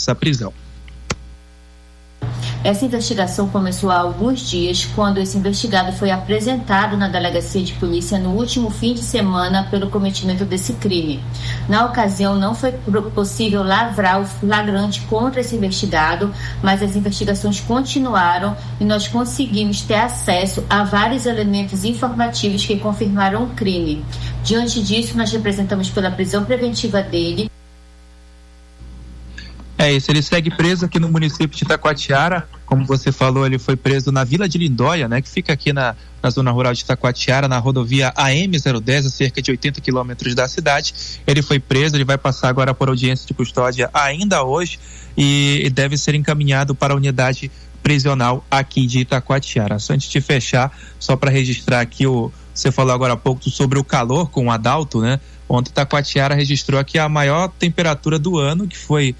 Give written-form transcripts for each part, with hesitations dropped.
essa prisão. Essa investigação começou há alguns dias, quando esse investigado foi apresentado na delegacia de polícia no último fim de semana pelo cometimento desse crime. Na ocasião, não foi possível lavrar o flagrante contra esse investigado, mas as investigações continuaram e nós conseguimos ter acesso a vários elementos informativos que confirmaram o crime. Diante disso, nós representamos pela prisão preventiva dele. É isso, ele segue preso aqui no município de Itacoatiara. Como você falou, ele foi preso na Vila de Lindóia, né, que fica aqui na zona rural de Itacoatiara, na rodovia AM010, a cerca de 80 quilômetros da cidade. Ele foi preso, ele vai passar agora por audiência de custódia ainda hoje e deve ser encaminhado para a unidade prisional aqui de Itacoatiara. Só antes de fechar, só para registrar aqui, você falou agora há pouco sobre o calor com o Adalto, né? Ontem Itacoatiara registrou aqui a maior temperatura do ano, que foi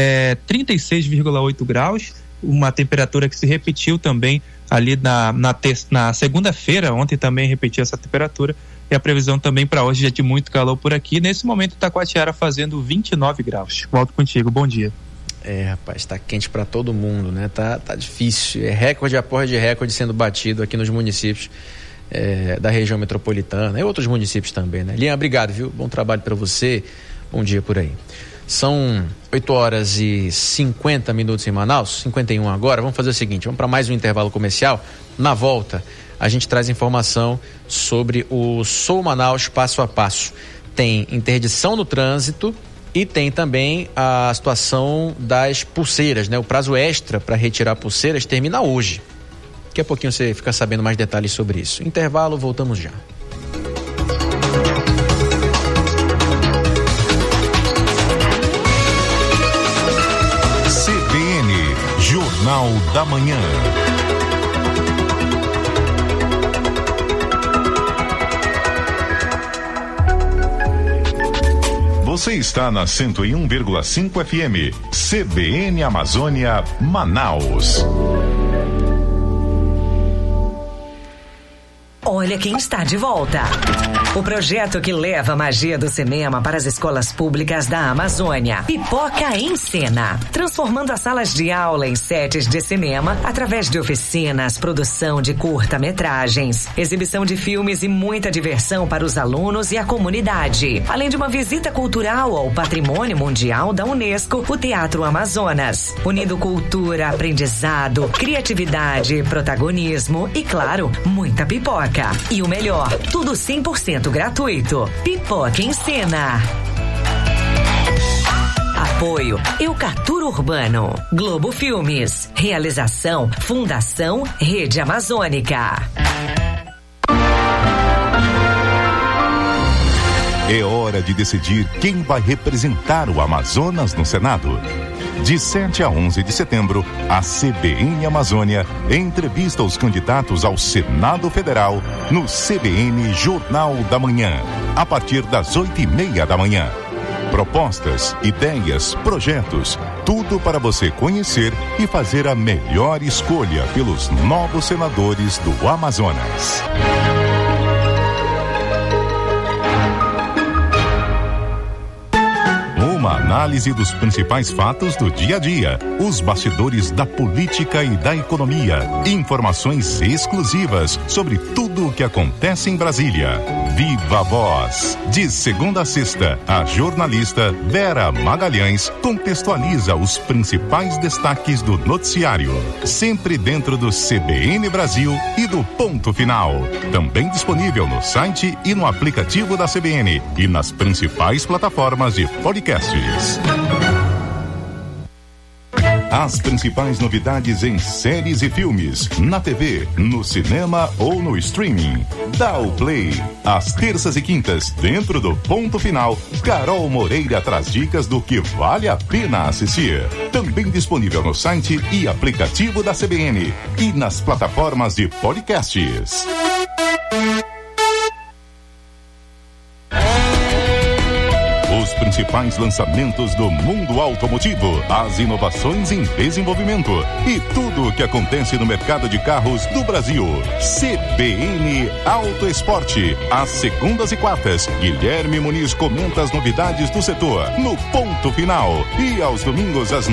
36,8 graus, uma temperatura que se repetiu também ali na segunda-feira. Ontem também repetiu essa temperatura, e a previsão também para hoje é de muito calor por aqui. Nesse momento Itacoatiara fazendo 29 graus. Volto contigo, bom dia. Rapaz, tá quente para todo mundo, né? Tá difícil, recorde após recorde sendo batido aqui nos municípios da região metropolitana e outros municípios também, né? Lian, obrigado, viu? Bom trabalho para você, bom dia por aí. São 8 horas e 50 minutos em Manaus, 51 agora. Vamos fazer o seguinte, vamos para mais um intervalo comercial. Na volta, a gente traz informação sobre o Sou Manaus Passo a Passo. Tem interdição no trânsito e tem também a situação das pulseiras, né? O prazo extra para retirar pulseiras termina hoje. Daqui a pouquinho você fica sabendo mais detalhes sobre isso. Intervalo, voltamos já. Jornal da Manhã. Você está na 101,5 FM, CBN Amazônia, Manaus. Olha quem está de volta. O projeto que leva a magia do cinema para as escolas públicas da Amazônia. Pipoca em Cena. Transformando as salas de aula em sets de cinema através de oficinas, produção de curta-metragens, exibição de filmes e muita diversão para os alunos e a comunidade. Além de uma visita cultural ao Patrimônio Mundial da Unesco, o Teatro Amazonas. Unindo cultura, aprendizado, criatividade, protagonismo e, claro, muita pipoca. E o melhor, tudo 100% gratuito. Pipoca em Cena. Apoio Eucatur Urbano, Globo Filmes. Realização Fundação Rede Amazônica. É hora de decidir quem vai representar o Amazonas no Senado. De 7 a 11 de setembro, a CBN Amazônia entrevista os candidatos ao Senado Federal no CBN Jornal da Manhã, a partir das 8:30 da manhã. Propostas, ideias, projetos, tudo para você conhecer e fazer a melhor escolha pelos novos senadores do Amazonas. Uma análise dos principais fatos do dia a dia, os bastidores da política e da economia, informações exclusivas sobre tudo o que acontece em Brasília. Viva a Voz! De segunda a sexta, a jornalista Vera Magalhães contextualiza os principais destaques do noticiário, sempre dentro do CBN Brasil e do Ponto Final. Também disponível no site e no aplicativo da CBN e nas principais plataformas de podcasts. As principais novidades em séries e filmes, na TV, no cinema ou no streaming. Dá o play. Às terças e quintas, dentro do Ponto Final, Carol Moreira traz dicas do que vale a pena assistir. Também disponível no site e aplicativo da CBN e nas plataformas de podcasts. Os principais lançamentos do mundo automotivo, as inovações em desenvolvimento e tudo o que acontece no mercado de carros do Brasil. CBN Auto Esporte. Às segundas e quartas, Guilherme Muniz comenta as novidades do setor no Ponto Final. E aos domingos, às